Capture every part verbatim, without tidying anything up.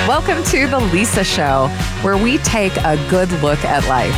Welcome to The Lisa Show, where we take a good look at life.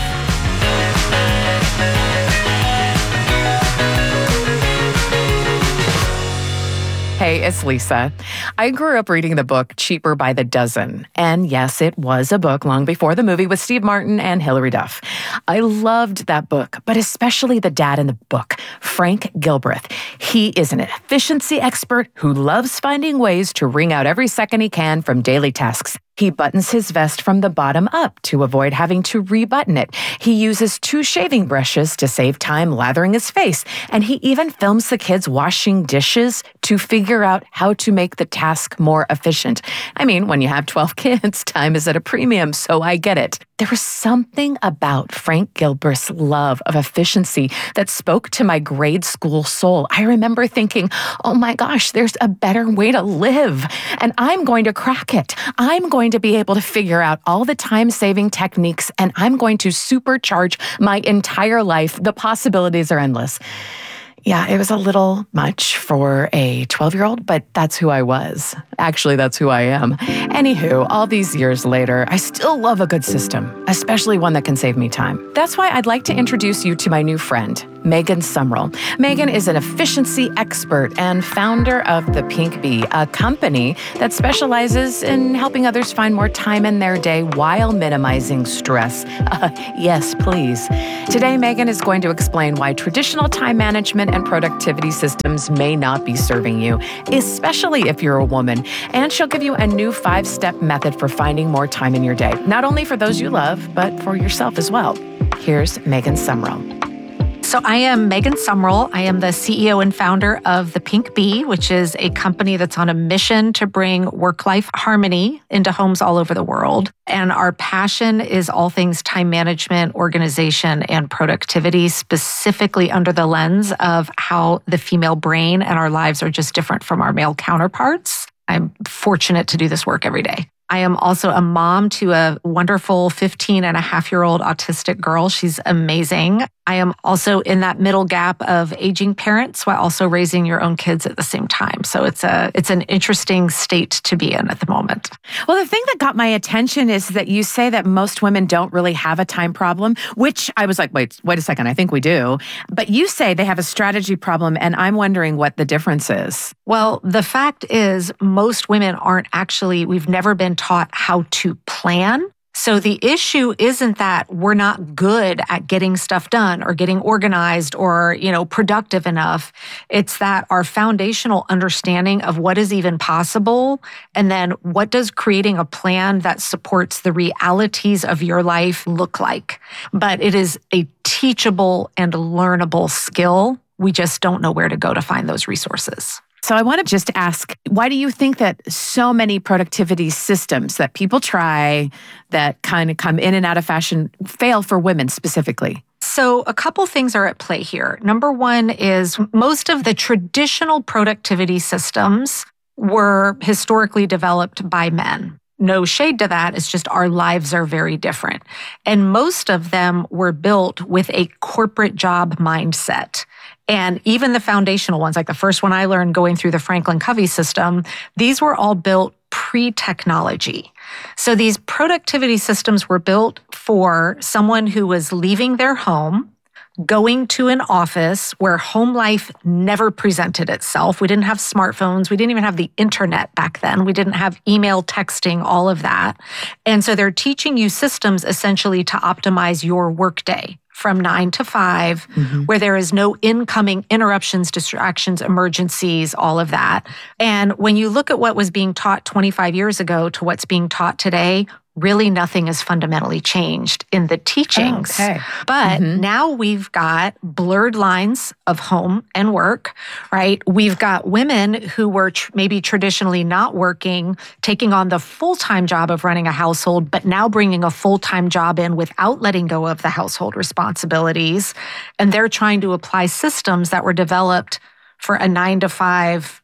Hey, it's Lisa. I grew up reading the book Cheaper by the Dozen. And yes, it was a book long before the movie with Steve Martin and Hilary Duff. I loved that book, but especially the dad in the book, Frank Gilbreth. He is an efficiency expert who loves finding ways to wring out every second he can from daily tasks. He buttons his vest from the bottom up to avoid having to rebutton it. He uses two shaving brushes to save time lathering his face. And he even films the kids washing dishes to figure out how to make the task more efficient. I mean, when you have twelve kids, time is at a premium, so I get it. There was something about Frank Gilbreth's love of efficiency that spoke to my grade school soul. I remember thinking, oh my gosh, there's a better way to live, and I'm going to crack it. I'm going to be able to figure out all the time-saving techniques, and I'm going to supercharge my entire life. The possibilities are endless. Yeah, it was a little much for a twelve-year-old, but that's who I was. Actually, that's who I am. Anywho, all these years later, I still love a good system, especially one that can save me time. That's why I'd like to introduce you to my new friend, Megan Sumrell. Megan is an efficiency expert and founder of The Pink Bee, a company that specializes in helping others find more time in their day while minimizing stress. Uh, yes, please. Today, Megan is going to explain why traditional time management and productivity systems may not be serving you, especially if you're a woman. And she'll give you a new five-step method for finding more time in your day, not only for those you love, but for yourself as well. Here's Megan Sumrell. So I am Megan Sumrell. I am the C E O and founder of The Pink Bee, which is a company that's on a mission to bring work-life harmony into homes all over the world. And our passion is all things time management, organization, and productivity, specifically under the lens of how the female brain and our lives are just different from our male counterparts. I'm fortunate to do this work every day. I am also a mom to a wonderful fifteen and a half year old autistic girl. She's amazing. I am also in that middle gap of aging parents while also raising your own kids at the same time. So it's a it's an interesting state to be in at the moment. Well, the thing that got my attention is that you say that most women don't really have a time problem, which I was like, wait, wait a second, I think we do. But you say they have a strategy problem, and I'm wondering what the difference is. Well, the fact is most women aren't actually, we've never been taught how to plan. So the issue isn't that we're not good at getting stuff done or getting organized or, you know, productive enough. It's that our foundational understanding of what is even possible, and then what does creating a plan that supports the realities of your life look like. But it is a teachable and learnable skill. We just don't know where to go to find those resources. So I want to just ask, why do you think that so many productivity systems that people try that kind of come in and out of fashion fail for women specifically? So a couple things are at play here. Number one is most of the traditional productivity systems were historically developed by men. No shade to that. It's just our lives are very different. And most of them were built with a corporate job mindset. And even the foundational ones, like the first one I learned going through the Franklin Covey system, these were all built pre-technology. So these productivity systems were built for someone who was leaving their home, going to an office where home life never presented itself. We didn't have smartphones. We didn't even have the internet back then. We didn't have email, texting, all of that. And so they're teaching you systems essentially to optimize your workday from nine to five, mm-hmm. where there is no incoming interruptions, distractions, emergencies, all of that. And when you look at what was being taught twenty-five years ago to what's being taught today, really nothing has fundamentally changed in the teachings. Oh, okay. But mm-hmm. now we've got blurred lines of home and work, right? We've got women who were tr- maybe traditionally not working, taking on the full-time job of running a household, but now bringing a full-time job in without letting go of the household responsibilities. And they're trying to apply systems that were developed for a nine to five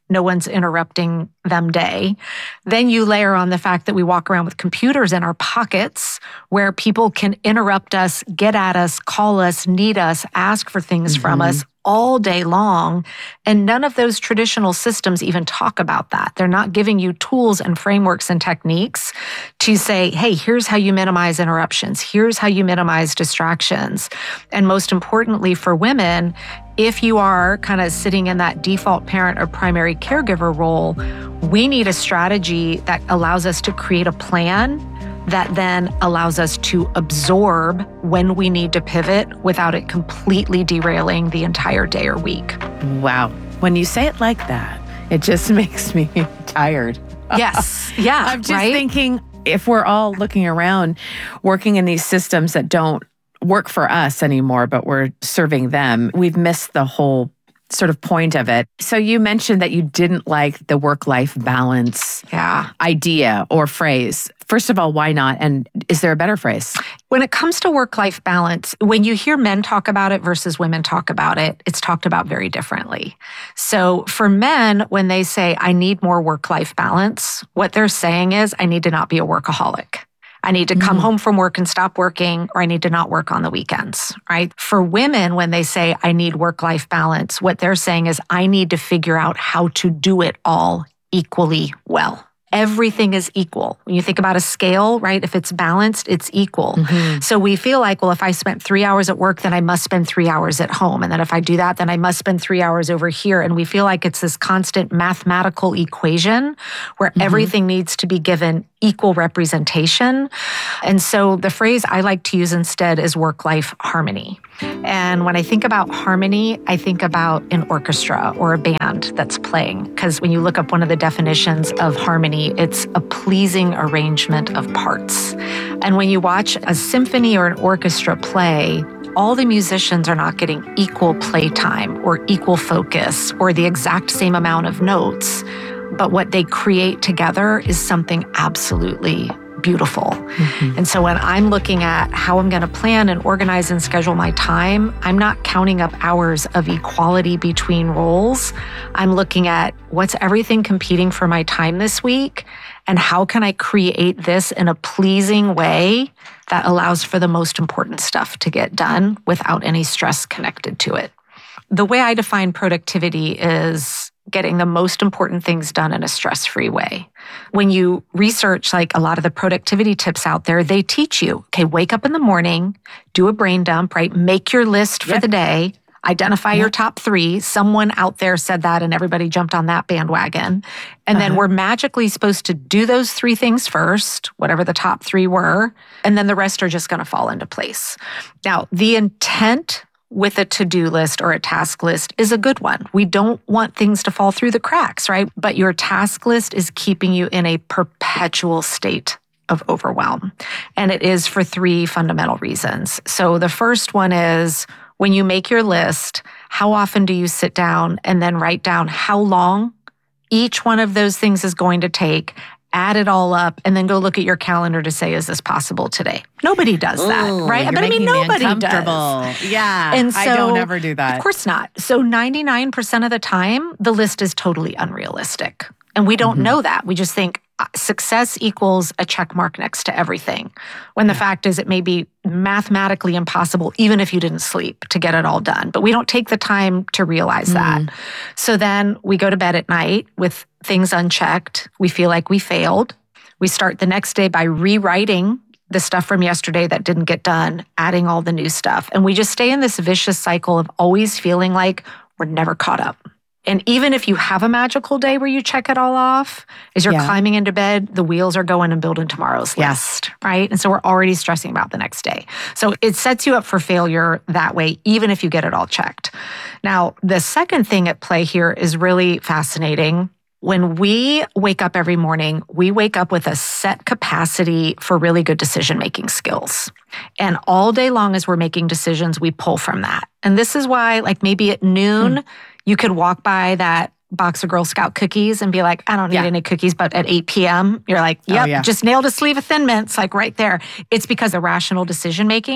no one's interrupting them day. Then you layer on the fact that we walk around with computers in our pockets where people can interrupt us, get at us, call us, need us, ask for things mm-hmm. from us all day long. And none of those traditional systems even talk about that. They're not giving you tools and frameworks and techniques to say, hey, here's how you minimize interruptions. Here's how you minimize distractions. And most importantly for women, if you are kind of sitting in that default parent or primary caregiver role, we need a strategy that allows us to create a plan that then allows us to absorb when we need to pivot without it completely derailing the entire day or week. Wow. When you say it like that, it just makes me tired. Yes. Yeah. I'm just right? thinking, if we're all looking around, working in these systems that don't work for us anymore, but we're serving them, we've missed the whole sort of point of it. So you mentioned that you didn't like the work-life balance yeah. idea or phrase. First of all, why not? And is there a better phrase? When it comes to work-life balance, when you hear men talk about it versus women talk about it, it's talked about very differently. So for men, when they say, I need more work-life balance, what they're saying is, I need to not be a workaholic. I need to come mm. home from work and stop working, or I need to not work on the weekends, right? For women, when they say, I need work-life balance, what they're saying is, I need to figure out how to do it all equally well. Everything is equal. When you think about a scale, right? If it's balanced, it's equal. Mm-hmm. So we feel like, well, if I spent three hours at work, then I must spend three hours at home. And then if I do that, then I must spend three hours over here. And we feel like it's this constant mathematical equation where mm-hmm. everything needs to be given equal representation. And so the phrase I like to use instead is work-life harmony. And when I think about harmony, I think about an orchestra or a band that's playing. Because when you look up one of the definitions of harmony, it's a pleasing arrangement of parts. And when you watch a symphony or an orchestra play, all the musicians are not getting equal playtime or equal focus or the exact same amount of notes. But what they create together is something absolutely beautiful. Mm-hmm. And so when I'm looking at how I'm going to plan and organize and schedule my time, I'm not counting up hours of equality between roles. I'm looking at what's everything competing for my time this week, and how can I create this in a pleasing way that allows for the most important stuff to get done without any stress connected to it. The way I define productivity is getting the most important things done in a stress-free way. When you research like a lot of the productivity tips out there, they teach you, okay, wake up in the morning, do a brain dump, right? Make your list for yep. the day, identify yep. your top three. Someone out there said that and everybody jumped on that bandwagon. And uh-huh. then we're magically supposed to do those three things first, whatever the top three were, and then the rest are just going to fall into place. Now, the intent with a to-do list or a task list is a good one. We don't want things to fall through the cracks, right? But your task list is keeping you in a perpetual state of overwhelm. And it is for three fundamental reasons. So the first one is when you make your list, how often do you sit down and then write down how long each one of those things is going to take, add it all up, and then go look at your calendar to say, is this possible today? Nobody does that, Ooh, right? But I mean, nobody does. Yeah, and so, I don't ever do that. Of course not. So ninety-nine percent of the time, the list is totally unrealistic. And we don't mm-hmm. know that. We just think success equals a check mark next to everything, when the yeah. fact is it may be mathematically impossible, even if you didn't sleep, to get it all done. But we don't take the time to realize mm-hmm. that. So then we go to bed at night with things unchecked. We feel like we failed. We start the next day by rewriting the stuff from yesterday that didn't get done, adding all the new stuff. And we just stay in this vicious cycle of always feeling like we're never caught up. And even if you have a magical day where you check it all off, as you're yeah. climbing into bed, the wheels are going and building tomorrow's yes. list, right? And so we're already stressing about the next day. So it sets you up for failure that way, even if you get it all checked. Now, the second thing at play here is really fascinating. When we wake up every morning, we wake up with a set capacity for really good decision-making skills. And all day long as we're making decisions, we pull from that. And this is why, like maybe at noon, hmm. you could walk by that box of Girl Scout cookies and be like, I don't need yeah. any cookies, but at eight p.m., you're like, yep, oh, yeah. just nailed a sleeve of Thin Mints, like right there. It's because the rational decision-making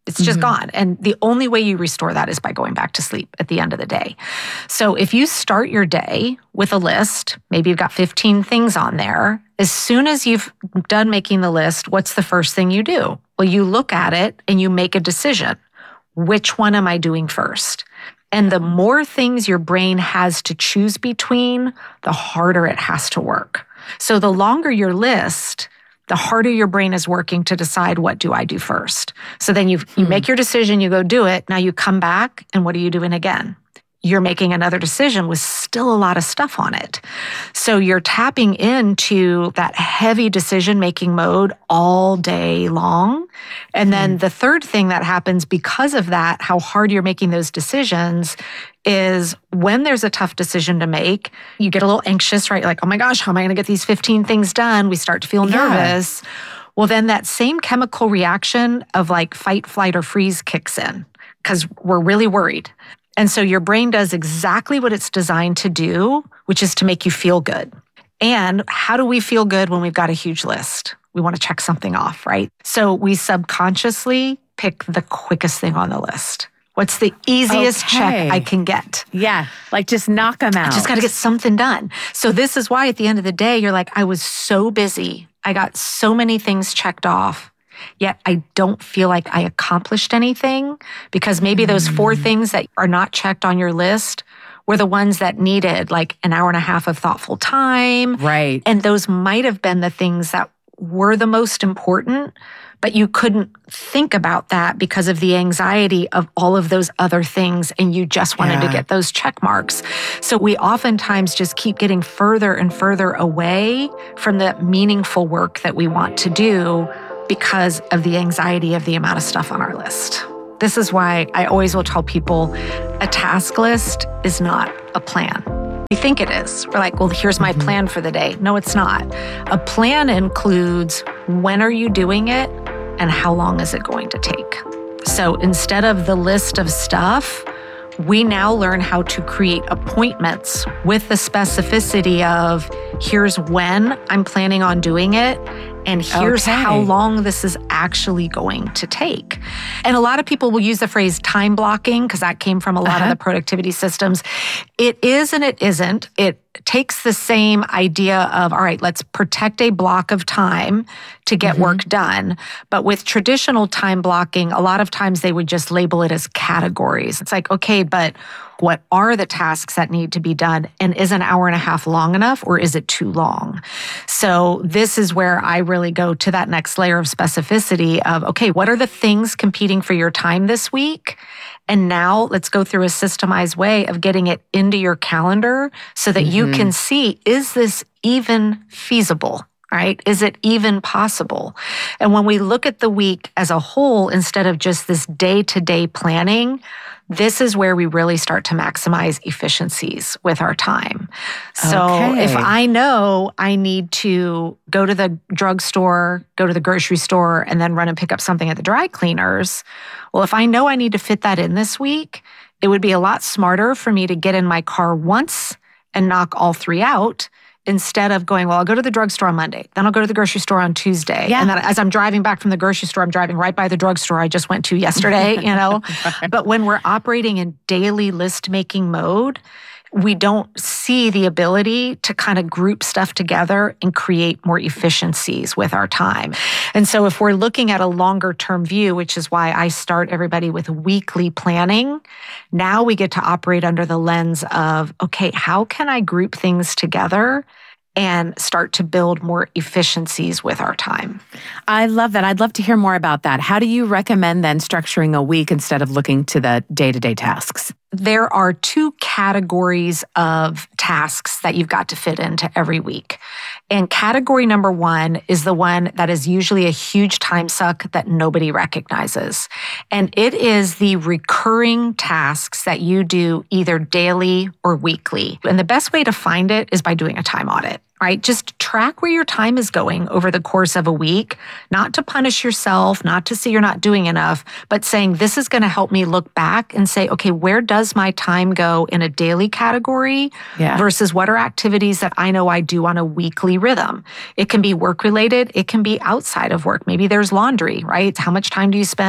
It's just mm-hmm. gone. And the only way you restore that is by going back to sleep at the end of the day. So if you start your day with a list, maybe you've got fifteen things on there. As soon as you've done making the list, what's the first thing you do? Well, you look at it and you make a decision. Which one am I doing first? And the more things your brain has to choose between, the harder it has to work. So the longer your list, the harder your brain is working to decide, what do I do first? So then you you make your decision, you go do it. Now you come back, and what are you doing again? You're making another decision with still a lot of stuff on it. So you're tapping into that heavy decision-making mode all day long. And then mm. the third thing that happens because of that, how hard you're making those decisions, is when there's a tough decision to make, you get a little anxious, right? You're like, oh my gosh, how am I going to get these fifteen things done? We start to feel nervous. Yeah. Well, then that same chemical reaction of like fight, flight, or freeze kicks in because we're really worried. And so your brain does exactly what it's designed to do, which is to make you feel good. And how do we feel good when we've got a huge list? We want to check something off, right? So we subconsciously pick the quickest thing on the list. What's the easiest okay. check I can get? Yeah, like just knock them out. I just got to get something done. So this is why at the end of the day, you're like, I was so busy. I got so many things checked off. Yet I don't feel like I accomplished anything because maybe those four mm. things that are not checked on your list were the ones that needed like an hour and a half of thoughtful time. Right. And those might have been the things that were the most important, but you couldn't think about that because of the anxiety of all of those other things, and you just wanted yeah. to get those check marks. So we oftentimes just keep getting further and further away from the meaningful work that we want to do because of the anxiety of the amount of stuff on our list. This is why I always will tell people a task list is not a plan. We think it is. We're like, well, here's my mm-hmm. plan for the day. No, it's not. A plan includes when are you doing it and how long is it going to take. So instead of the list of stuff, we now learn how to create appointments with the specificity of here's when I'm planning on doing it, and here's okay. how long this is actually going to take. And a lot of people will use the phrase time blocking because that came from a lot uh-huh. of the productivity systems. It is and it isn't. It takes the same idea of, all right, let's protect a block of time to get mm-hmm. work done. But with traditional time blocking, a lot of times they would just label it as categories. It's like, okay, but what are the tasks that need to be done? And is an hour and a half long enough, or is it too long? So this is where I really go to that next layer of specificity of, okay, what are the things competing for your time this week? And now let's go through a systemized way of getting it into your calendar so that mm-hmm. you can see, is this even feasible? Right? Is it even possible? And when we look at the week as a whole, instead of just this day-to-day planning, this is where we really start to maximize efficiencies with our time. So okay. if I know I need to go to the drugstore, go to the grocery store, and then run and pick up something at the dry cleaners, well, if I know I need to fit that in this week, it would be a lot smarter for me to get in my car once and knock all three out, instead of going, well, I'll go to the drugstore on Monday, then I'll go to the grocery store on Tuesday. Yeah. And then as I'm driving back from the grocery store, I'm driving right by the drugstore I just went to yesterday, you know? Right. But when we're operating in daily list-making mode, we don't see the ability to kind of group stuff together and create more efficiencies with our time. And so if we're looking at a longer term view, which is why I start everybody with weekly planning, now we get to operate under the lens of, okay, how can I group things together and start to build more efficiencies with our time? I love that. I'd love to hear more about that. How do you recommend then structuring a week instead of looking to the day-to-day tasks? There are two categories of tasks that you've got to fit into every week. And category number one is the one that is usually a huge time suck that nobody recognizes. And it is the recurring tasks that you do either daily or weekly. And the best way to find it is by doing a time audit. Right? Just track where your time is going over the course of a week, not to punish yourself, not to say you're not doing enough, but saying this is going to help me look back and say, okay, where does my time go in a daily category yeah. versus what are activities that I know I do on a weekly rhythm? It can be work related. It can be outside of work. Maybe there's laundry, right? How much time do you spend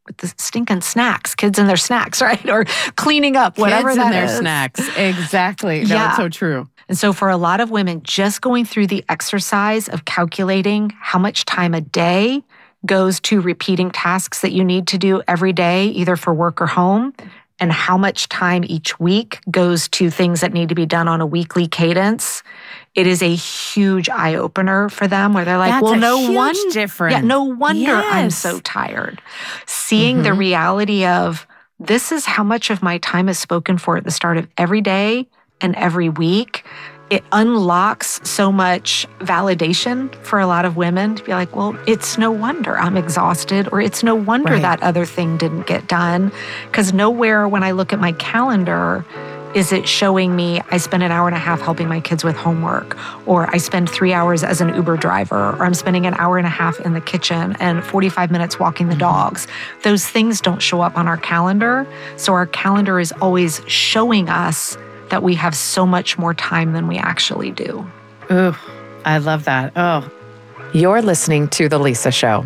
with the stinking snacks, kids and their snacks, right? Or cleaning up, whatever kids that and their is. snacks. Exactly. No, Yeah. it's so true. And so for a lot of women, just going through the exercise of calculating how much time a day goes to repeating tasks that you need to do every day, either for work or home, and how much time each week goes to things that need to be done on a weekly cadence, it is a huge eye-opener for them where they're like, That's well, a no huge wonder. difference. Yeah, no wonder I'm Yes. so tired. Seeing Mhm. the reality of this is how much of my time is spoken for at the start of every day and every week. It unlocks so much validation for a lot of women to be like, well, it's no wonder I'm exhausted, or it's no wonder Right. that other thing didn't get done. Because nowhere when I look at my calendar is it showing me I spend an hour and a half helping my kids with homework, or I spend three hours as an Uber driver, or I'm spending an hour and a half in the kitchen and forty-five minutes walking the dogs. Those things don't show up on our calendar. So our calendar is always showing us that we have so much more time than we actually do. Ooh, I love that. Oh. You're listening to The Lisa Show.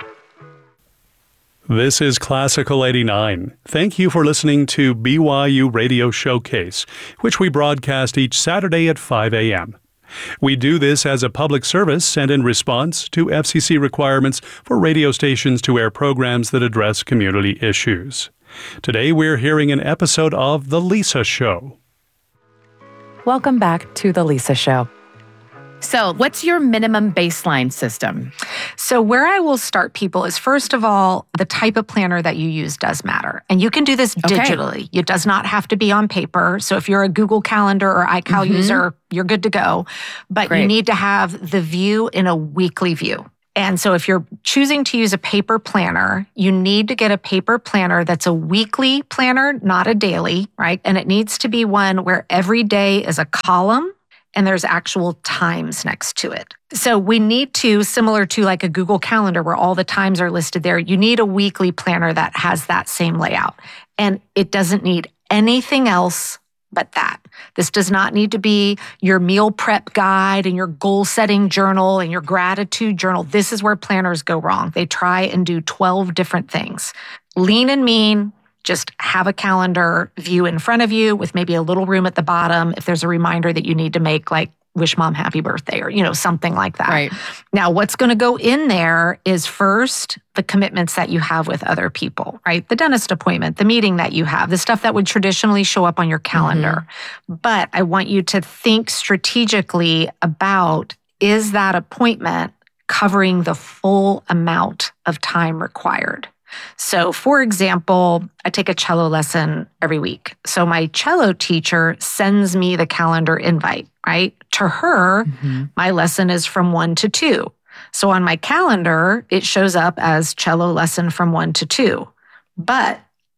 This is Classical eighty-nine. Thank you for listening to B Y U Radio Showcase, which we broadcast each Saturday at five a.m. We do this as a public service and in response to F C C requirements for radio stations to air programs that address community issues. Today we're hearing an episode of The Lisa Show. Welcome back to The Lisa Show. So, what's your minimum baseline system? So where I will start people is, first of all, the type of planner that you use does matter. And you can do this Okay. digitally. It does not have to be on paper. So if you're a Google Calendar or iCal Mhm. user, you're good to go. But Great. you need to have the view in a weekly view. And so if you're choosing to use a paper planner, you need to get a paper planner that's a weekly planner, not a daily, right? And it needs to be one where every day is a column and there's actual times next to it. So we need to, similar to like a Google Calendar where all the times are listed there, you need a weekly planner that has that same layout. And it doesn't need anything else but that. This does not need to be your meal prep guide and your goal setting journal and your gratitude journal. This is where planners go wrong. They try and do twelve different things. Lean and mean, just have a calendar view in front of you with maybe a little room at the bottom if there's a reminder that you need to make, like wish mom happy birthday or, you know, something like that. Right. Now, what's going to go in there is first the commitments that you have with other people, right? The dentist appointment, the meeting that you have, the stuff that would traditionally show up on your calendar. But I want you to think strategically about, is that appointment covering the full amount of time required? So, for example, I take a cello lesson every week. So my cello teacher sends me the calendar invite, right? To her, Mm-hmm. my lesson is from one to two. So on my calendar, it shows up as cello lesson from one to two. But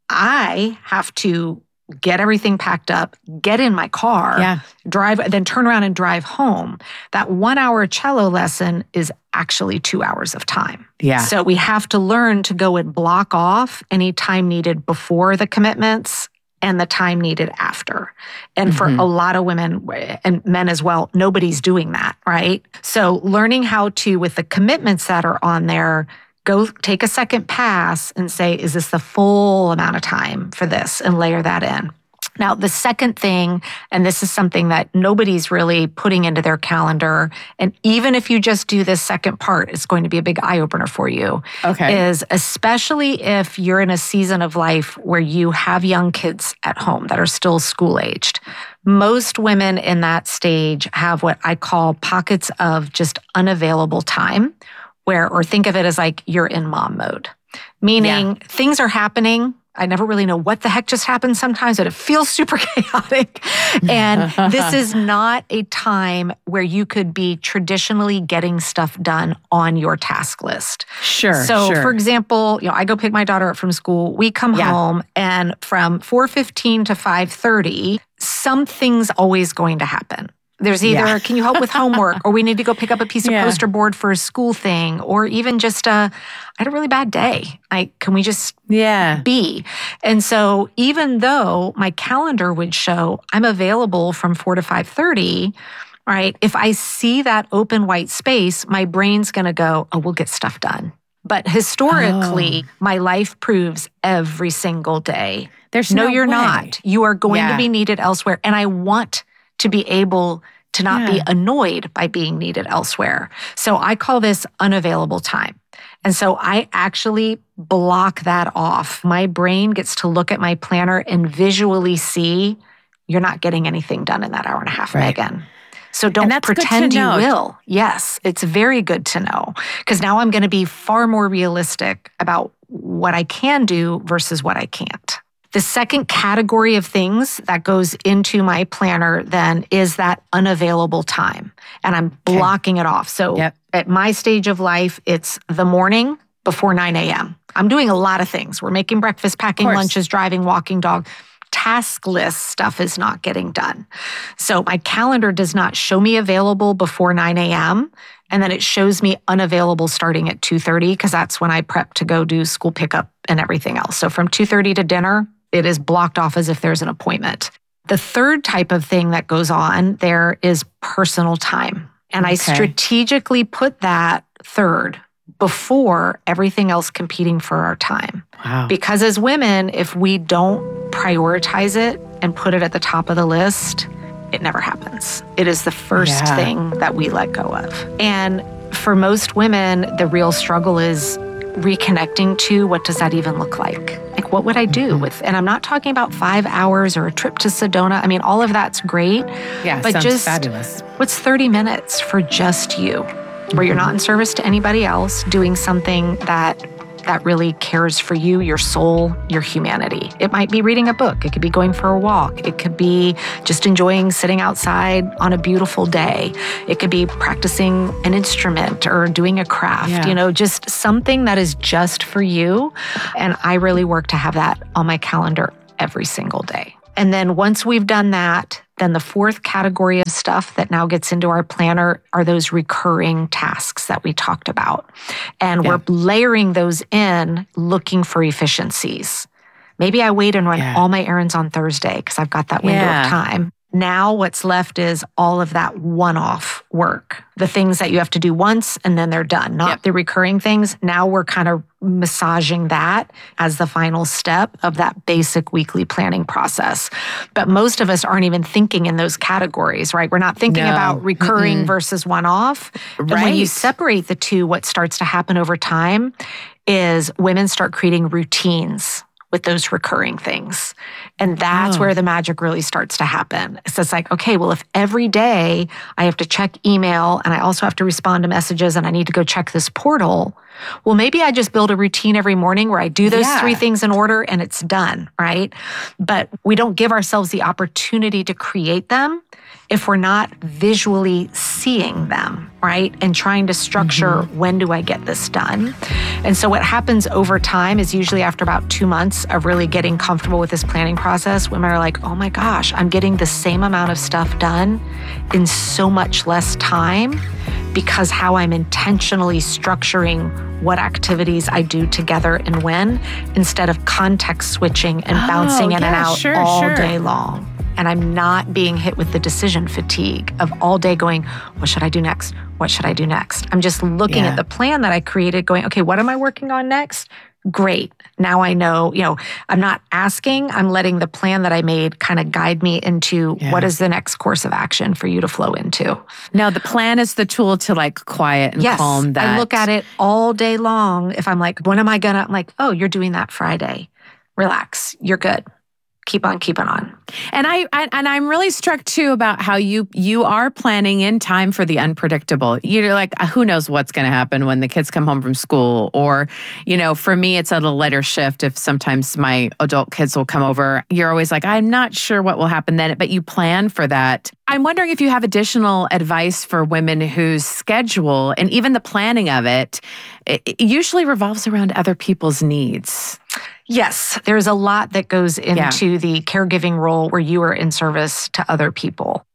I have to get everything packed up, get in my car, Yeah. drive, then turn around and drive home. That one hour cello lesson is actually two hours of time. Yeah. So we have to learn to go and block off any time needed before the commitments and the time needed after. And for Mhm. a lot of women and men as well, nobody's doing that, right? So learning how to, with the commitments that are on there, go take a second pass and say, is this the full amount of time for this? And layer that in. Now, the second thing, and this is something that nobody's really putting into their calendar, and even if you just do this second part, it's going to be a big eye-opener for you, Okay. is especially if you're in a season of life where you have young kids at home that are still school-aged. Most women in that stage have what I call pockets of just unavailable time, where, or think of it as like you're in mom mode, meaning things are happening. I never really know what the heck just happened sometimes, but it feels super chaotic. And this is not a time where you could be traditionally getting stuff done on your task list. Sure. So, sure. for example, you know, I go pick my daughter up from school. We come Yeah. home, and from four fifteen to five thirty, something's always going to happen. There's either, Yeah. can you help with homework, or we need to go pick up a piece of Yeah. poster board for a school thing, or even just a, I had a really bad day. Like, can we just yeah. be? And so even though my calendar would show I'm available from four to five thirty, right? If I see that open white space, my brain's going to go, oh, we'll get stuff done. But historically, Oh. my life proves every single day. There's no, no you're way. not. You are going Yeah. to be needed elsewhere. And I want to be able to not be Yeah. annoyed by being needed elsewhere. So I call this unavailable time. And so I actually block that off. My brain gets to look at my planner and visually see you're not getting anything done in that hour and a half, Right. Megan. So don't that's good to pretend you know. will. Yes, it's very good to know because now I'm going to be far more realistic about what I can do versus what I can't. The second category of things that goes into my planner then is that unavailable time. And I'm blocking it off. So Yep. at my stage of life, it's the morning before nine a.m. I'm doing a lot of things. We're making breakfast, packing course. lunches, driving, walking dog. Task list stuff is not getting done. So my calendar does not show me available before nine a.m. And then it shows me unavailable starting at two thirty because that's when I prep to go do school pickup and everything else. So from two thirty to dinner, it is blocked off as if there's an appointment. The third type of thing that goes on there is personal time. And I Okay. strategically put that third before everything else competing for our time. Wow. Because as women, if we don't prioritize it and put it at the top of the list, it never happens. It is the first Yeah. thing that we let go of. And for most women, the real struggle is reconnecting to what does that even look like? Like, what would I do with, and I'm not talking about five hours or a trip to Sedona. I mean, all of that's great. Yeah, but sounds just fabulous. what's thirty minutes for just you, where you're not in service to anybody else, doing something that that really cares for you, your soul, your humanity. It might be reading a book. It could be going for a walk. It could be just enjoying sitting outside on a beautiful day. It could be practicing an instrument or doing a craft, Yeah. you know, just something that is just for you. And I really work to have that on my calendar every single day. And then once we've done that, then the fourth category of stuff that now gets into our planner are those recurring tasks that we talked about. And Yeah. we're layering those in, looking for efficiencies. Maybe I wait and run Yeah. all my errands on Thursday because I've got that window Yeah. of time. Now what's left is all of that one-off work, the things that you have to do once and then they're done, not Yep. the recurring things. Now we're kind of massaging that as the final step of that basic weekly planning process. But most of us aren't even thinking in those categories, right? We're not thinking No. about recurring Mm-mm. versus one-off. And when you Right. separate the two, what starts to happen over time is women start creating routines with those recurring things. And that's Oh. where the magic really starts to happen. So it's like, okay, well, if every day I have to check email and I also have to respond to messages and I need to go check this portal, well, maybe I just build a routine every morning where I do those Yeah. three things in order and it's done, right? But we don't give ourselves the opportunity to create them if we're not visually seeing them, right? And trying to structure when do I get this done? And so what happens over time is usually after about two months of really getting comfortable with this planning process, women are like, oh my gosh, I'm getting the same amount of stuff done in so much less time because how I'm intentionally structuring what activities I do together and when, instead of context switching and Oh, bouncing in and yeah, out sure, all sure. day long. And I'm not being hit with the decision fatigue of all day going, what should I do next? What should I do next? I'm just looking Yeah. at the plan that I created going, okay, what am I working on next? Great. Now I know, you know, I'm not asking, I'm letting the plan that I made kind of guide me into Yeah. what is the next course of action for you to flow into. Now, the plan is the tool to like quiet and Yes, calm that. I look at it all day long. If I'm like, when am I gonna? I'm like, oh, you're doing that Friday. Relax. You're good. Keep on keeping on. And I, I and I'm really struck too about how you you are planning in time for the unpredictable. You're like, who knows what's going to happen when the kids come home from school, or, you know, for me it's at a later shift. If sometimes my adult kids will come over, you're always like, I'm not sure what will happen then, but you plan for that. I'm wondering if you have additional advice for women whose schedule and even the planning of it, it it usually revolves around other people's needs. Yes, there's a lot that goes into the caregiving role where you are in service to other people.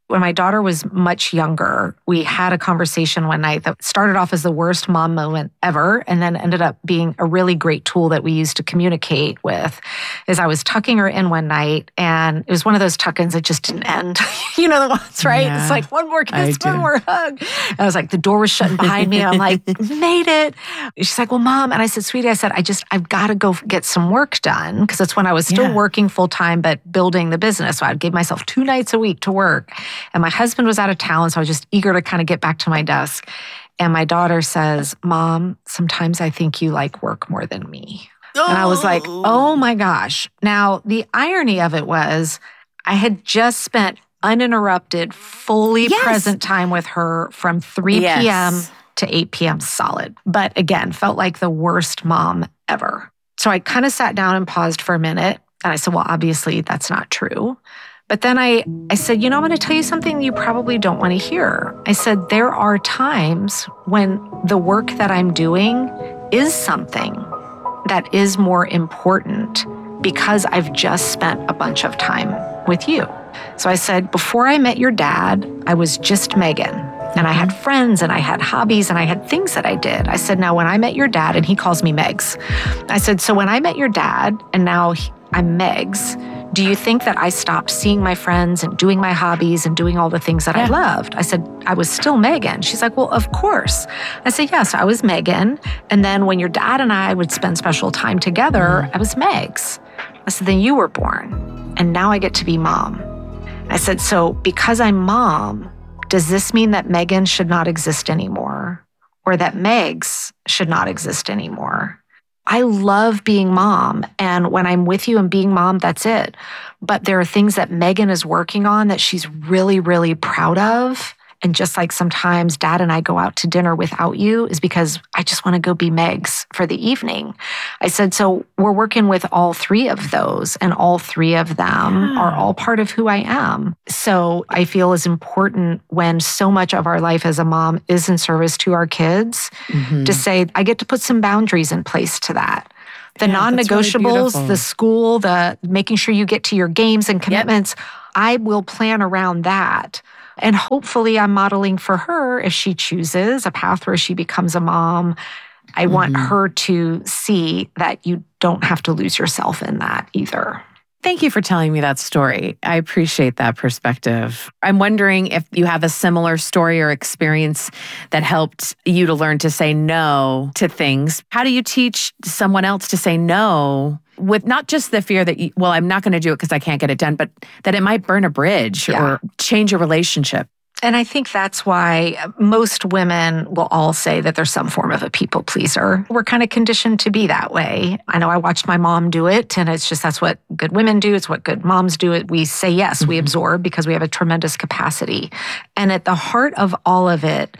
When my daughter was much younger, we had a conversation one night that started off as the worst mom moment ever and then ended up being a really great tool that we used to communicate with. Is I was tucking her in one night, and it was one of those tuck-ins that just didn't end. You know the ones, right? Yeah, it's like one more kiss, I one do. more hug. And I was like, the door was shutting behind me. And I'm like, made it. She's like, well, Mom. And I said, sweetie, I said, I just, I've got to go get some work done. Because it's when I was still Yeah. working full-time, but building the business. So I'd give myself two nights a week to work. And my husband was out of town, so I was just eager to kind of get back to my desk. And my daughter says, Mom, sometimes I think you like work more than me. And I was like, oh my gosh. Now, the irony of it was I had just spent uninterrupted, fully Yes. present time with her from three Yes. p.m. to eight p.m. solid. But again, felt like the worst mom ever. So I kind of sat down and paused for a minute. And I said, well, obviously that's not true. But then I, I said, you know, I'm going to tell you something you probably don't want to hear. I said, there are times when the work that I'm doing is something that is more important because I've just spent a bunch of time with you. So I said, before I met your dad, I was just Megan. And I had friends and I had hobbies and I had things that I did. I said, now when I met your dad, and he calls me Megs. I said, so when I met your dad and now he, I'm Megs, do you think that I stopped seeing my friends and doing my hobbies and doing all the things that Yeah. I loved? I said, I was still Megan. She's like, well, of course. I said, yes, I was Megan. And then when your dad and I would spend special time together, Mm-hmm. I was Megs. I said, then you were born. And now I get to be mom. I said, so because I'm mom, does this mean that Megan should not exist anymore? Or that Megs should not exist anymore? I love being mom. And when I'm with you and being mom, that's it. But there are things that Megan is working on that she's really, really proud of. And just like sometimes dad and I go out to dinner without you is because I just want to go be Megs for the evening. I said, so we're working with all three of those, and all three of them Yeah. are all part of who I am. So I feel is important when so much of our life as a mom is in service to our kids Mhm. to say, I get to put some boundaries in place to that. The Yeah, that's really non-negotiables, beautiful. the school, the making sure you get to your games and commitments, I will plan around that. And hopefully I'm modeling for her, if she chooses a path where she becomes a mom, I want Mhm. her to see that you don't have to lose yourself in that either. Thank you for telling me that story. I appreciate that perspective. I'm wondering if you have a similar story or experience that helped you to learn to say no to things. How do you teach someone else to say no with not just the fear that, you, well, I'm not going to do it because I can't get it done, but that it might burn a bridge Yeah. or change a relationship? And I think that's why most women will all say that there's some form of a people pleaser. We're kind of conditioned to be that way. I know I watched my mom do it, and it's just that's what good women do. It's what good moms do. It. We say yes, we absorb because we have a tremendous capacity. And at the heart of all of it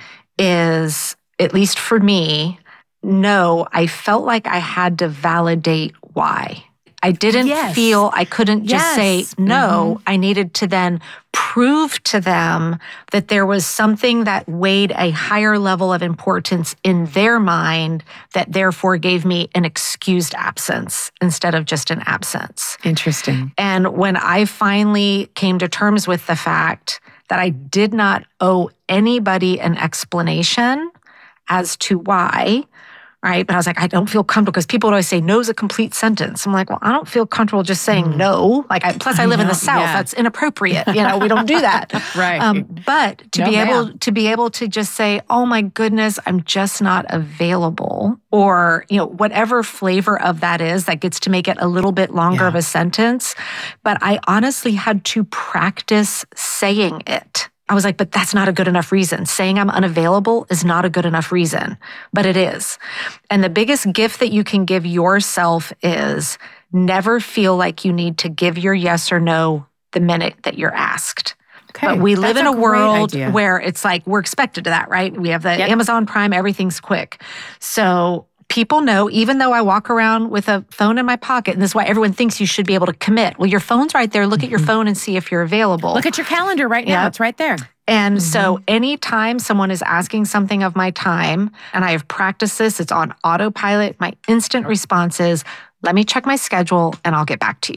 is, at least for me, no, I felt like I had to validate why. I didn't Yes. feel I couldn't just say Yes. no. I needed to then prove to them that there was something that weighed a higher level of importance in their mind that therefore gave me an excused absence instead of just an absence. Interesting. And when I finally came to terms with the fact that I did not owe anybody an explanation as to why, right? But I was like, I don't feel comfortable because people would always say no is a complete sentence. I'm like, well, I don't feel comfortable just saying no. Like, I, plus I I live in know, the South. yeah. That's inappropriate. You know, we don't do that. Right. Um, but to No, be able ma'am. to be able to just say, oh my goodness, I'm just not available, or you know, whatever flavor of that is, that gets to make it a little bit longer Yeah. of a sentence. But I honestly had to practice saying it. I was like, but that's not a good enough reason. Saying I'm unavailable is not a good enough reason, but it is. And the biggest gift that you can give yourself is never feel like you need to give your yes or no the minute that you're asked. Okay. But we live That's in a, great world idea. where it's like we're expected to that, right? We have the Yep. Amazon Prime, everything's quick. So people know, even though I walk around with a phone in my pocket, and this is why everyone thinks you should be able to commit. Well, your phone's right there. Look at your phone and see if you're available. Look at your calendar right now. Yeah. It's right there. And so anytime someone is asking something of my time, and I have practiced this, it's on autopilot, my instant response is, let me check my schedule and I'll get back to you.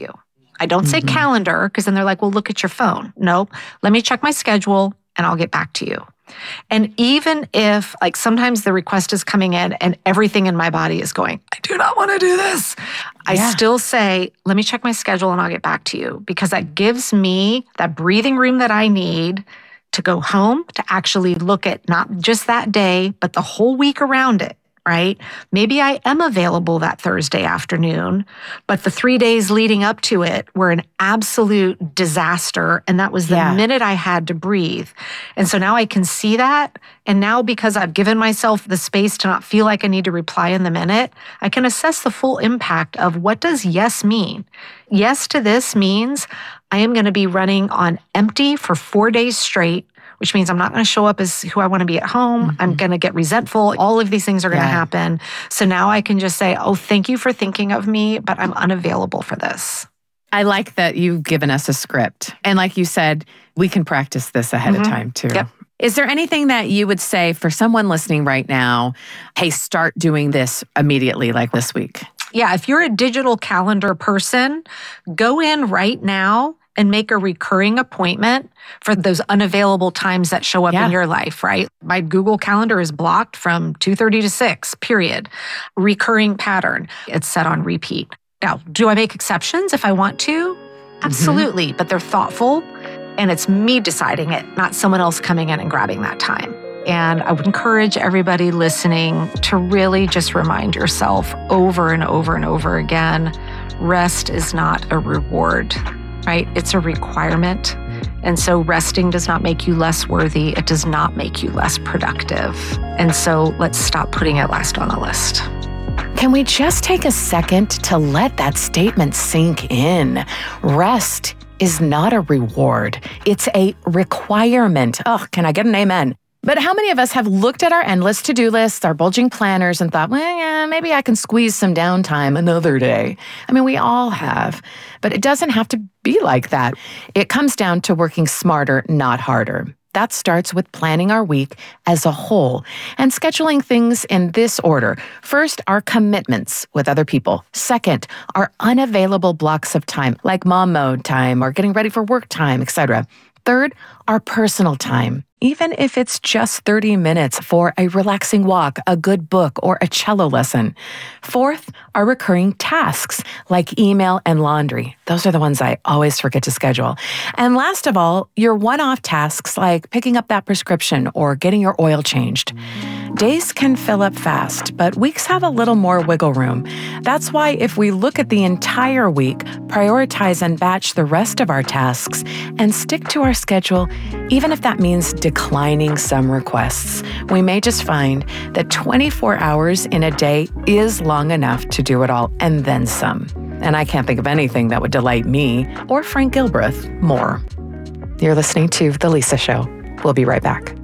I don't say Mhm. calendar because then they're like, well, look at your phone. No, let me check my schedule and I'll get back to you. And even if, like, sometimes the request is coming in and everything in my body is going, I do not want to do this. I Yeah. still say, let me check my schedule and I'll get back to you, because that gives me that breathing room that I need to go home, to actually look at not just that day, but the whole week around it, right? Maybe I am available that Thursday afternoon, but the three days leading up to it were an absolute disaster. And that was the Yeah. minute I had to breathe. And so now I can see that. And now, because I've given myself the space to not feel like I need to reply in the minute, I can assess the full impact of what does yes mean? Yes to this means I am going to be running on empty for four days straight, which means I'm not going to show up as who I want to be at home. Mm-hmm. I'm going to get resentful. All of these things are going to Yeah. happen. So now I can just say, oh, thank you for thinking of me, but I'm unavailable for this. I like that you've given us a script. And like you said, we can practice this ahead Mhm. of time too. Yep. Is there anything that you would say for someone listening right now, hey, start doing this immediately, like this week? Yeah, if you're a digital calendar person, go in right now and make a recurring appointment for those unavailable times that show up Yeah. in your life, right? My Google Calendar is blocked from two thirty to six, period. Recurring pattern. It's set on repeat. Now, do I make exceptions if I want to? Absolutely, but they're thoughtful, and it's me deciding it, not someone else coming in and grabbing that time. And I would encourage everybody listening to really just remind yourself over and over and over again, rest is not a reward, right? It's a requirement. And so resting does not make you less worthy. It does not make you less productive. And so let's stop putting it last on the list. Can we just take a second to let that statement sink in? Rest is not a reward. It's a requirement. Oh, can I get an amen? But how many of us have looked at our endless to-do lists, our bulging planners, and thought, well, yeah, maybe I can squeeze some downtime another day? I mean, we all have. But it doesn't have to be like that. It comes down to working smarter, not harder. That starts with planning our week as a whole and scheduling things in this order. First, our commitments with other people. Second, our unavailable blocks of time, like mom mode time or getting ready for work time, et cetera. Third, our personal time, even if it's just thirty minutes for a relaxing walk, a good book, or a cello lesson. Fourth, our recurring tasks like email and laundry. Those are the ones I always forget to schedule. And last of all, your one-off tasks like picking up that prescription or getting your oil changed. Days can fill up fast, but weeks have a little more wiggle room. That's why if we look at the entire week, prioritize and batch the rest of our tasks, and stick to our schedule, even if that means declining some requests, we may just find that twenty-four hours in a day is long enough to do it all and then some. And I can't think of anything that would delight me or Frank Gilbreth more. You're listening to The Lisa Show. We'll be right back.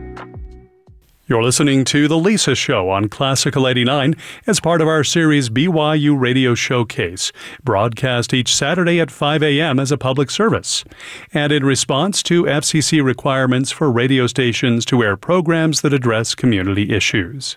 You're listening to The Lisa Show on Classical eighty-nine as part of our series B Y U Radio Showcase, broadcast each Saturday at five a.m. as a public service, and in response to F C C requirements for radio stations to air programs that address community issues.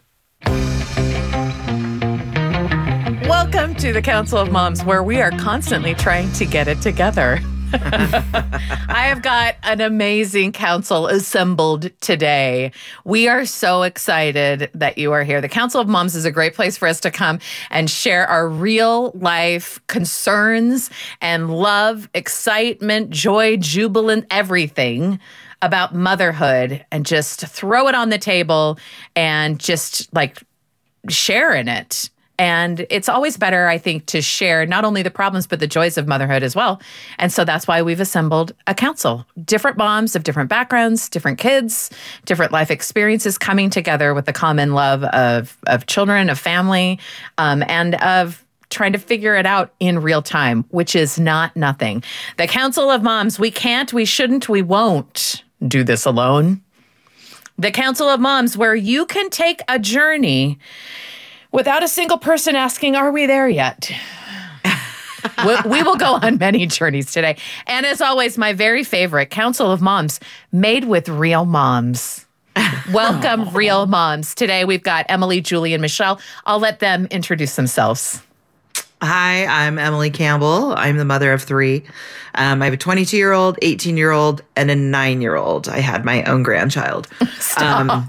Welcome to the Council of Moms, where we are constantly trying to get it together. I have got an amazing council assembled today. We are so excited that you are here. The Council of Moms is a great place for us to come and share our real life concerns and love, excitement, joy, jubilant, everything about motherhood, and just throw it on the table and just like share in it. And it's always better, I think, to share not only the problems, but the joys of motherhood as well. And so that's why we've assembled a council. Different moms of different backgrounds, different kids, different life experiences coming together with the common love of, of children, of family, um, and of trying to figure it out in real time, which is not nothing. The Council of Moms, we can't, we shouldn't, we won't do this alone. The Council of Moms, where you can take a journey without a single person asking, are we there yet? we, we will go on many journeys today. And as always, my very favorite, Council of Moms, made with real moms. Welcome, real moms. Today we've got Emily, Julie, and Michelle. I'll let them introduce themselves. Hi, I'm Emily Campbell. I'm the mother of three. Um, I have a twenty-two-year-old, eighteen-year-old, and a nine-year-old. I had my own grandchild. Stop. Um,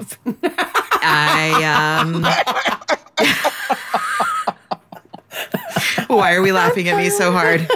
I um. Why are we laughing at me so hard?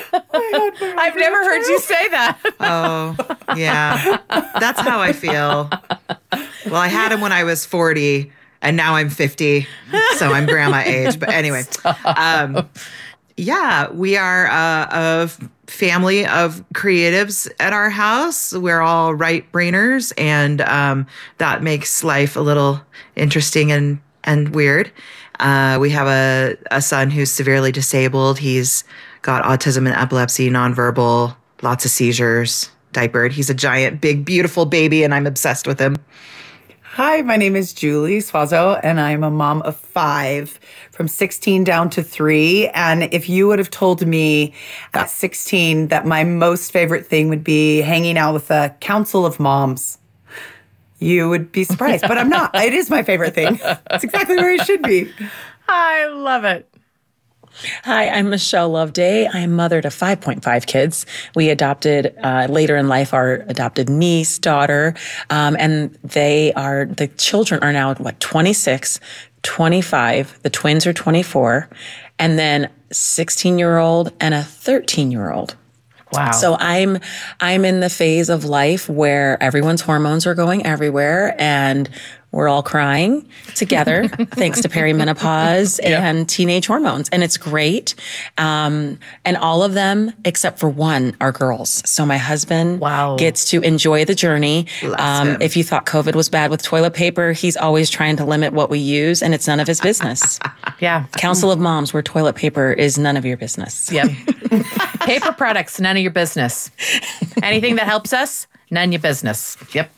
I've never heard you say that. Oh, yeah. That's how I feel. Well, I had him when I was forty, and now I'm fifty, so I'm grandma age. But anyway, um, yeah, we are a, a family of creatives at our house. We're all right-brainers, and um, that makes life a little interesting and, and weird. Uh, we have a, a son who's severely disabled. He's got autism and epilepsy, nonverbal, lots of seizures, diapered. He's a giant, big, beautiful baby, and I'm obsessed with him. Hi, my name is Julie Swazo, and I'm a mom of five, from sixteen down to three. And if you would have told me at sixteen that my most favorite thing would be hanging out with a council of moms, you would be surprised. But I'm not. It is my favorite thing. It's exactly where it should be. I love it. Hi, I'm Michelle Loveday. I am mother to five point five kids. We adopted uh, later in life our adopted niece, daughter, um, and they are, the children are now, what, twenty-six, twenty-five, the twins are twenty-four, and then sixteen-year-old and a thirteen-year-old. Wow. So I'm I'm in the phase of life where everyone's hormones are going everywhere and we're all crying together thanks to perimenopause yeah. and teenage hormones. And it's great. Um, and all of them, except for one, are girls. So my husband wow. gets to enjoy the journey. Um, if you thought COVID was bad with toilet paper, he's always trying to limit what we use, and it's none of his business. Yeah. Council of Moms, where toilet paper is none of your business. Yep. Paper products, none of your business. Anything that helps us, none of your business. Yep.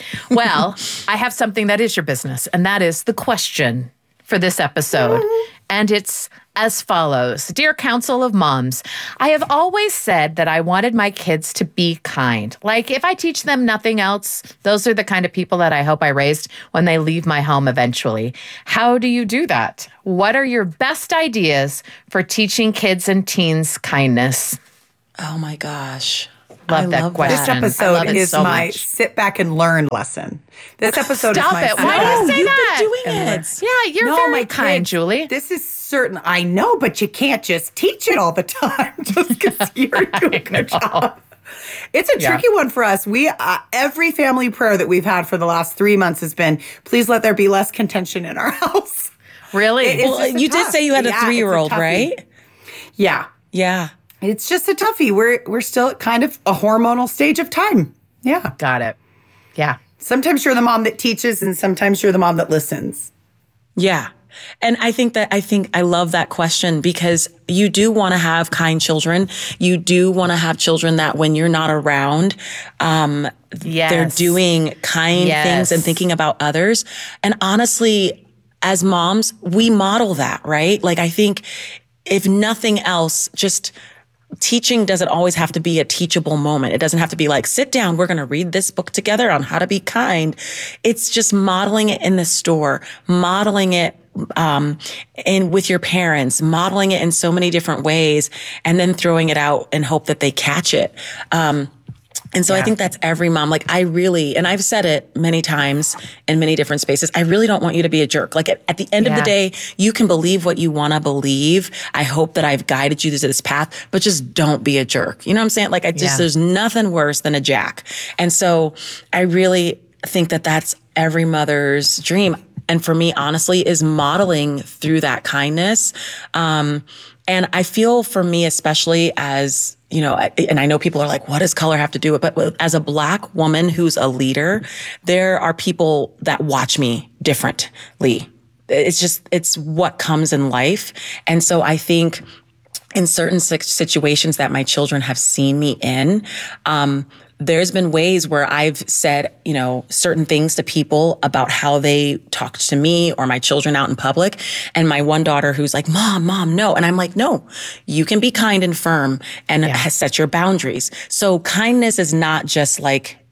Well, I have something that is your business, and that is the question for this episode. And it's as follows. Dear Council of Moms, I have always said that I wanted my kids to be kind. Like, if I teach them nothing else, those are the kind of people that I hope I raised when they leave my home eventually. How do you do that? What are your best ideas for teaching kids and teens kindness? Oh my gosh. Love I that love question. This episode is so my much. sit back and learn lesson. This episode Stop is my it. Why do you say You've that? been doing it. Yeah, you're No, very my kind, kids, Julie. This is certain. I know, but you can't just teach it all the time just because you're doing a job. It's a tricky yeah. one for us. We uh, every family prayer that we've had for the last three months has been, please let there be less contention in our house. Really? It, well, you tough. did say you had a yeah, three-year-old, a right? Yeah. Yeah. It's just a toughie. We're we're still at kind of a hormonal stage of time. Yeah. Got it. Yeah. Sometimes you're the mom that teaches and sometimes you're the mom that listens. Yeah. And I think that, I think I love that question because you do want to have kind children. You do want to have children that when you're not around, um, yes. they're doing kind yes. things and thinking about others. And honestly, as moms, we model that, right? Like, I think if nothing else, just teaching doesn't always have to be a teachable moment. It doesn't have to be like, sit down, we're going to read this book together on how to be kind. It's just modeling it in the store, modeling it um, in with your parents, modeling it in so many different ways, and then throwing it out and hope that they catch it. Um, And so yeah. I think that's every mom. Like, I really, and I've said it many times in many different spaces, I really don't want you to be a jerk. Like, at, at the end yeah. of the day, you can believe what you want to believe. I hope that I've guided you to this path, but just don't be a jerk. You know what I'm saying? Like, I just, yeah. there's nothing worse than a jack. And so I really think that that's every mother's dream. And for me, honestly, is modeling through that kindness. Um, and I feel for me, especially as, you know, and I know people are like, what does color have to do with it? But as a Black woman who's a leader, there are people that watch me differently. It's just, it's what comes in life. And so I think in certain situations that my children have seen me in, um, there's been ways where I've said, you know, certain things to people about how they talked to me or my children out in public. And my one daughter who's like, mom, mom, no. And I'm like, no, you can be kind and firm and yeah. set your boundaries. So kindness is not just like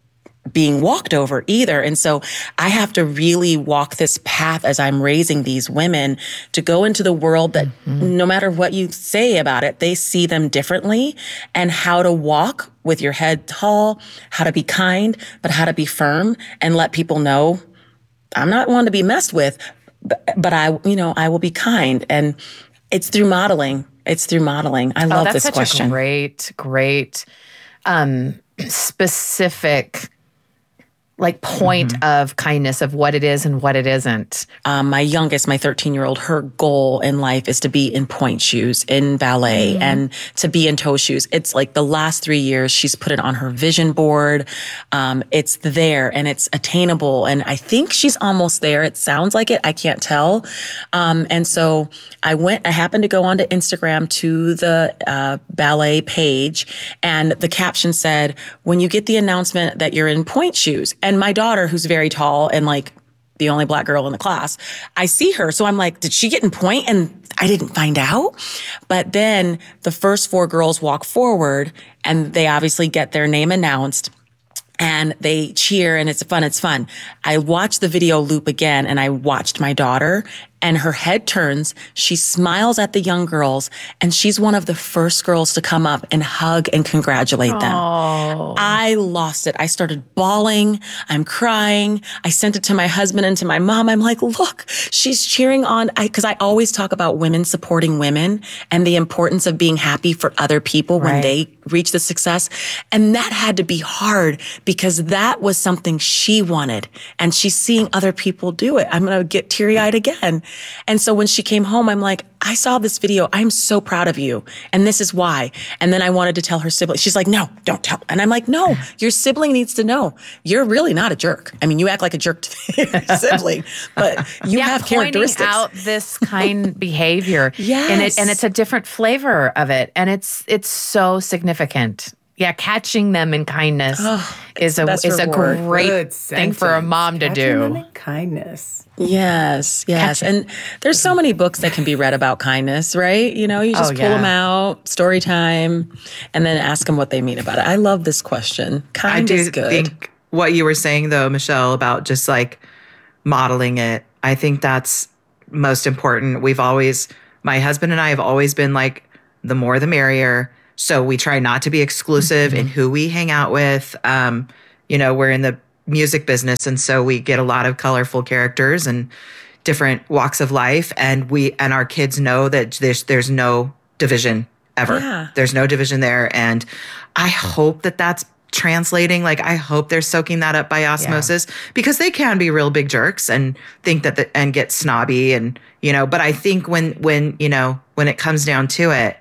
being walked over either. And so I have to really walk this path as I'm raising these women to go into the world that mm-hmm. no matter what you say about it, they see them differently, and how to walk with your head tall, how to be kind, but how to be firm and let people know I'm not one to be messed with, but, but I, you know, I will be kind. And it's through modeling. It's through modeling. I love oh, that's this such question. A great, great, um, specific like point mm-hmm. of kindness of what it is and what it isn't. Um, my youngest, my thirteen-year-old, her goal in life is to be in pointe shoes, in ballet, mm-hmm. and to be in toe shoes. It's like the last three years, she's put it on her vision board. Um, it's there and it's attainable. And I think she's almost there. It sounds like it. I can't tell. Um, and so I went, I happened to go onto Instagram to the uh, ballet page, and the caption said, when you get the announcement that you're in pointe shoes. And my daughter, who's very tall and like the only black girl in the class, I see her. So I'm like, did she get in pointe? And I didn't find out. But then the first four girls walk forward and they obviously get their name announced. And they cheer and it's fun, it's fun. I watched the video loop again and I watched my daughter, and her head turns. She smiles at the young girls, and she's one of the first girls to come up and hug and congratulate them. Oh. I lost it. I started bawling. I'm crying. I sent it to my husband and to my mom. I'm like, look, she's cheering on. I, cause I always talk about women supporting women and the importance of being happy for other people when right. they reach the success. And that had to be hard because that was something she wanted. And she's seeing other people do it. I'm going to get teary-eyed again. And so when she came home, I'm like, I saw this video. I'm so proud of you. And this is why. And then I wanted to tell her sibling. She's like, no, don't tell. And I'm like, no, your sibling needs to know. You're really not a jerk. I mean, you act like a jerk to your sibling, but you yeah, have characteristics. Pointing out this kind behavior. Yes. And it and it's a different flavor of it. And it's it's so significant. Yeah, catching them in kindness oh, is a is a great Good thing for a mom to catching do. Them in kindness. Yes, yes. Catching. And there's so many books that can be read about kindness, right? You know, you just Oh, pull yeah. them out, story time, and then ask them what they mean about it. I love this question. Kind I do is good. think what you were saying, though, Michelle, about just like modeling it, I think that's most important. We've always, my husband and I have always been like, the more the merrier. So we try not to be exclusive Mm-hmm. in who we hang out with. Um, you know, we're in the music business, and so we get a lot of colorful characters and different walks of life. And we and our kids know that there's there's no division ever. Yeah. There's no division there. And I hope that that's translating. Like, I hope they're soaking that up by osmosis, because they can be real big jerks and think that the, and get snobby, and you know. But I think when when you know when it comes down to it,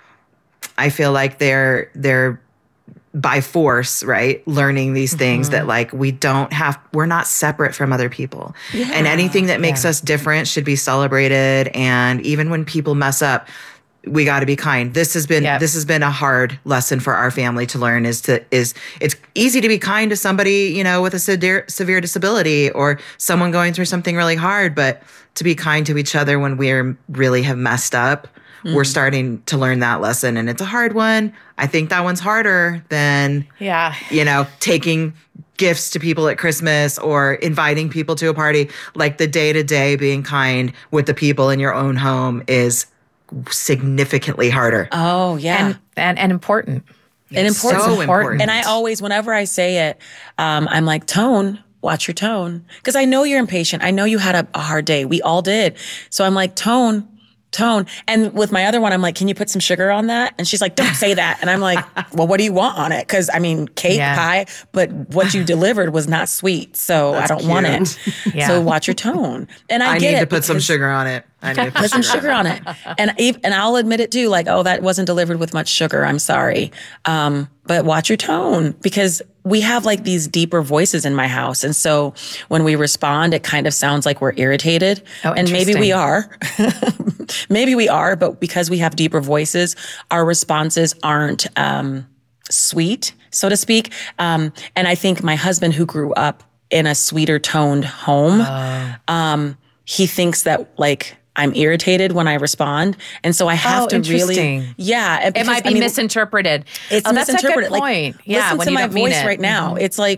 I feel like they're they're by force, right, learning these things mm-hmm. that like we don't have, we're not separate from other people. Yeah. And anything that makes yeah. us different should be celebrated. And even when people mess up, we got to be kind. This has been yep. this has been a hard lesson for our family to learn. Is to is it's easy to be kind to somebody, you know, with a severe severe disability or someone going through something really hard, but to be kind to each other when we're really have messed up. Mm-hmm. We're starting to learn that lesson, and it's a hard one. I think that one's harder than, yeah, you know, taking gifts to people at Christmas or inviting people to a party. Like the day-to-day being kind with the people in your own home is significantly harder. Oh, yeah. And and, and important. And important. So important. And I always, whenever I say it, um, I'm like, Tone, watch your tone. Because I know you're impatient. I know you had a, a hard day. We all did. So I'm like, Tone, Tone. And with my other one, I'm like, can you put some sugar on that? And she's like, don't say that. And I'm like, well, what do you want on it? Because I mean, cake, yeah. pie, but what you delivered was not sweet. So That's I don't cute. want it. Yeah. So watch your tone. And I, I get need it to put some sugar on it. I need to put, put some sugar on it. And and I'll admit it too, like, oh, that wasn't delivered with much sugar. I'm sorry. Um, but watch your tone, because we have like these deeper voices in my house. And so when we respond, it kind of sounds like we're irritated. Oh, and maybe we are. Maybe we are, but because we have deeper voices, our responses aren't um, sweet, so to speak. Um, and I think my husband, who grew up in a sweeter toned home, oh. um, he thinks that like I'm irritated when I respond. And so I have oh, to really, yeah. Because, it might be I mean, misinterpreted. It's oh, misinterpreted. That's a good point. Like, yeah, listen when to you my don't mean voice it. right now. Mm-hmm. It's like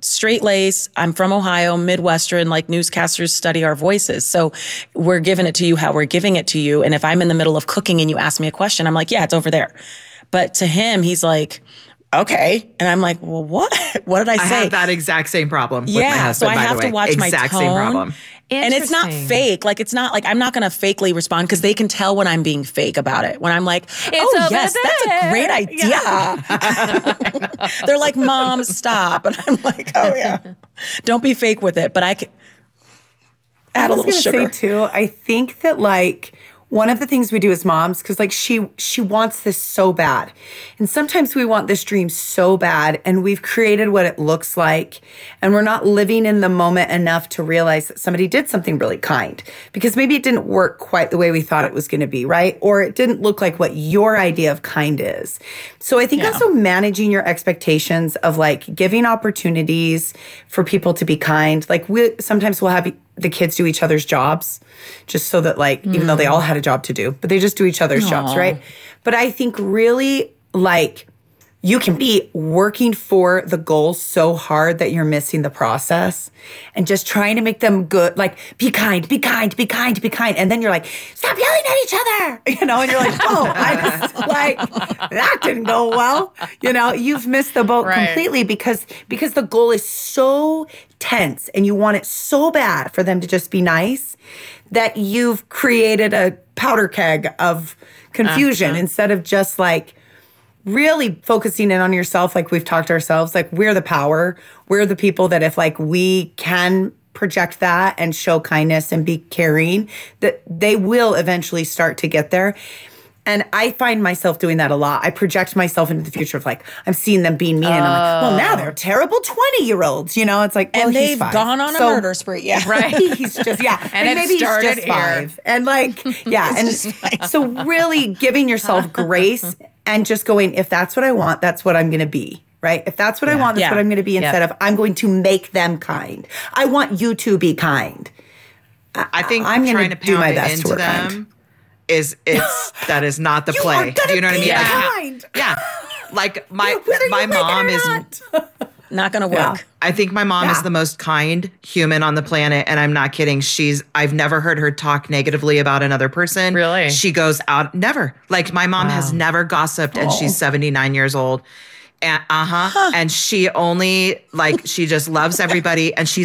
straight lace. I'm from Ohio, Midwestern, like newscasters study our voices. So we're giving it to you how we're giving it to you. And if I'm in the middle of cooking and you ask me a question, I'm like, yeah, it's over there. But to him, he's like, okay. And I'm like, well, what? What did I say? I have that exact same problem with yeah, my husband, so I by have the to way. watch exact my tone. same problem. And it's not fake. Like, it's not like I'm not going to fakely respond because they can tell when I'm being fake about it. When I'm like, oh, over yes, that's a great idea. Yeah. They're like, Mom, stop. And I'm like, oh, yeah. Don't be fake with it. But I can add a I was little gonna sugar. say too, I think that like one of the things we do as moms, because like she she wants this so bad. And sometimes we want this dream so bad and we've created what it looks like and we're not living in the moment enough to realize that somebody did something really kind because maybe it didn't work quite the way we thought it was going to be, right? Or it didn't look like what your idea of kind is. So I think Yeah. also managing your expectations of like giving opportunities for people to be kind. Like we sometimes we'll have the kids do each other's jobs just so that like, even though they all had a job to do, but they just do each other's jobs, right? But I think really like you can be working for the goal so hard that you're missing the process and just trying to make them good. Like, be kind, be kind, be kind, be kind. And then you're like, stop yelling at each other, you know? And you're like, oh, I just like, that didn't go well. You know, you've missed the boat Right. completely because, because the goal is so tense and you want it so bad for them to just be nice that you've created a powder keg of confusion Uh-huh. instead of just like, really focusing in on yourself, like we've talked to ourselves, like we're the power. We're the people that if like we can project that and show kindness and be caring, that they will eventually start to get there. And I find myself doing that a lot. I project myself into the future of like, I'm seeing them being mean and I'm like, well, now they're terrible twenty year olds, you know, it's like, well, And he's they've five. gone on a So- murder spree. Yeah. Right. he's just yeah And it maybe started he's just here. five and like yeah and so really giving yourself grace and just going, if that's what I want, that's what I'm going to be, right? If that's what I want, that's Yeah. what I'm going to be, instead of I'm going to make them kind. I want you to be kind. I think I'm gonna trying to do pound my it best to into work them kind. is it's that is not the You play. are gonna Do you know what I be mean? Like, kind. yeah, like my Whether you my like it or mom is. not. Not going to Yeah. work. I think my mom Yeah. is the most kind human on the planet, and I'm not kidding. She's I've never heard her talk negatively about another person. Really? She goes out never. Like my mom has never gossiped, and she's seventy-nine years old. And uh-huh. And she only like she just loves everybody, and she's